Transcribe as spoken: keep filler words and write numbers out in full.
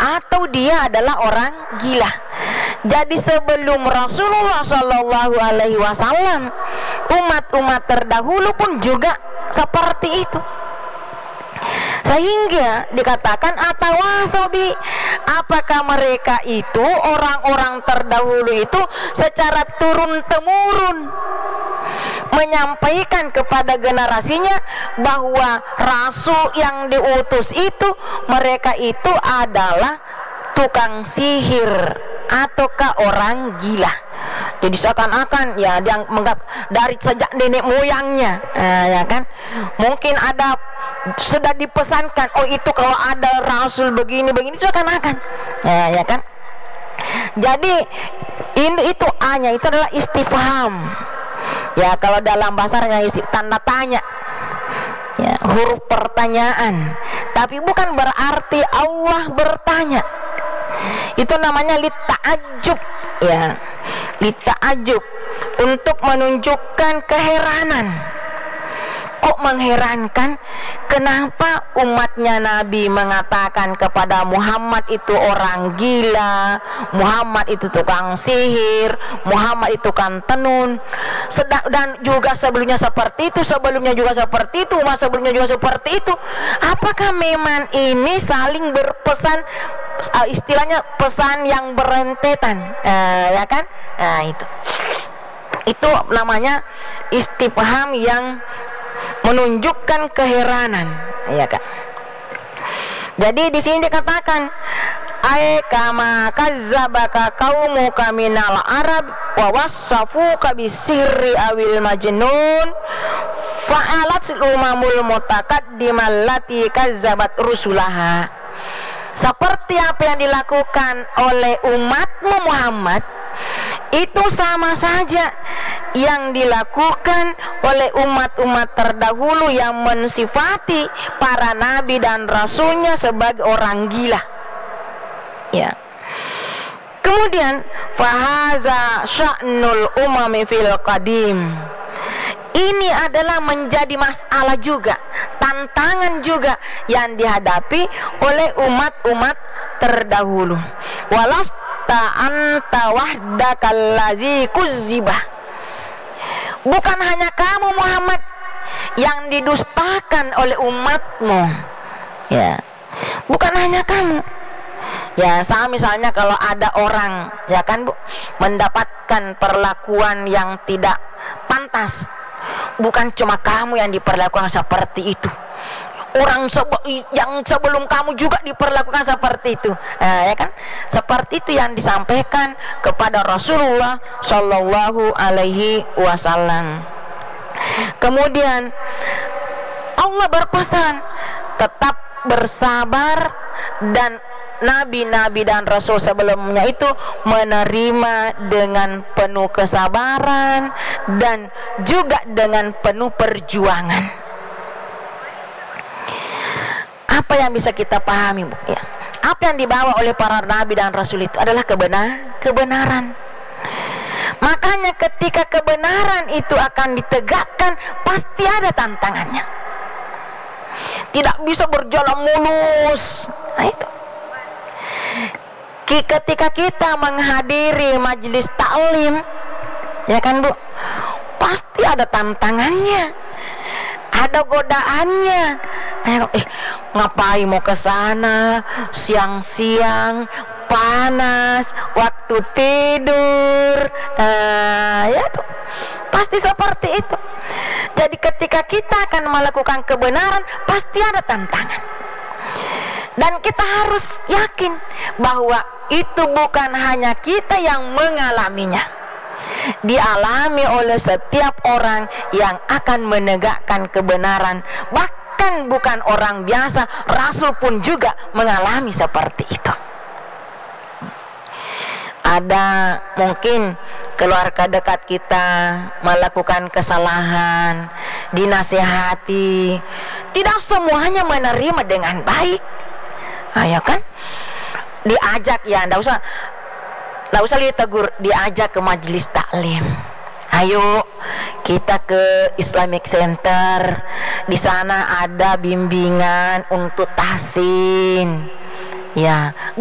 atau dia adalah orang gila. Jadi sebelum Rasulullah Shallallahu Alaihi Wasallam, umat-umat terdahulu pun juga seperti itu. Sehingga dikatakan atawasobi, apakah mereka itu orang-orang terdahulu itu secara turun-temurun menyampaikan kepada generasinya bahwa rasul yang diutus itu mereka itu adalah tukang sihir ataukah orang gila. Jadi seakan-akan ya dia menganggap dari sejak nenek moyangnya, eh, ya kan, mungkin ada sudah dipesankan, oh itu kalau ada rasul begini begini, seakan-akan, eh, ya kan. Jadi ini itu A-nya itu adalah istifham. Ya kalau dalam bahasa Arabnya istif tanda tanya, ya, huruf pertanyaan. Tapi bukan berarti Allah bertanya. Itu namanya litta'ajub, ya, litta'ajub, untuk menunjukkan keheranan. Kok mengherankan? Kenapa umatnya Nabi mengatakan kepada Muhammad itu orang gila, Muhammad itu tukang sihir, Muhammad itu tukang tenun. Sedang, dan juga sebelumnya seperti itu, sebelumnya juga seperti itu, masa sebelumnya juga seperti itu. Apakah memang ini saling berpesan, istilahnya pesan yang berentetan, eh, ya kan? Nah itu, itu namanya istifham yang menunjukkan keheranan, ya kan? Jadi di sini dikatakan ay kama kazzabaka qaumuka minal arab wa wassafuka bisirri awil majnun fa'alat umamul mutaqaddimah allati kazzabat rusulaha. Seperti apa yang dilakukan oleh umatmu Muhammad, itu sama saja yang dilakukan oleh umat-umat terdahulu yang mensifati para nabi dan rasulnya sebagai orang gila, ya. Kemudian fahaza sya'nul umami fil qadim. Ini adalah menjadi masalah juga, tantangan juga yang dihadapi oleh umat-umat terdahulu. Walasta anta wahdakallazi kuzzibah. Bukan hanya kamu Muhammad yang didustakan oleh umatmu, ya. Bukan hanya kamu. Ya, sama misalnya kalau ada orang, ya kan Bu, mendapatkan perlakuan yang tidak pantas, bukan cuma kamu yang diperlakukan seperti itu, orang sebe- yang sebelum kamu juga diperlakukan seperti itu, nah, ya kan? Seperti itu yang disampaikan kepada Rasulullah Shallallahu Alaihi Wasallam. Kemudian Allah berpesan tetap bersabar, dan nabi-nabi dan rasul sebelumnya itu menerima dengan penuh kesabaran dan juga dengan penuh perjuangan. Apa yang bisa kita pahami, Bu? Ya. Apa yang dibawa oleh para nabi dan rasul itu adalah kebenar, kebenaran. Makanya ketika kebenaran itu akan ditegakkan, pasti ada tantangannya. Tidak bisa berjalan mulus. Nah itu. Ketika kita menghadiri majelis taklim, ya kan Bu, pasti ada tantangannya, ada godaannya. Eh, ngapain mau ke sana siang-siang, panas, waktu tidur, uh, ya tuh, pasti seperti itu. Jadi ketika kita akan melakukan kebenaran, pasti ada tantangan. Dan kita harus yakin bahwa itu bukan hanya kita yang mengalaminya, dialami oleh setiap orang yang akan menegakkan kebenaran. Bahkan bukan orang biasa, Rasul pun juga mengalami seperti itu. Ada mungkin keluarga dekat kita melakukan kesalahan, dinasihati, tidak semuanya menerima dengan baik. Nah, ya kan, diajak, ya ndak usah ndak usah ditegur, diajak ke majelis taklim. Ayo kita ke Islamic Center, di sana ada bimbingan untuk tahsin, ya.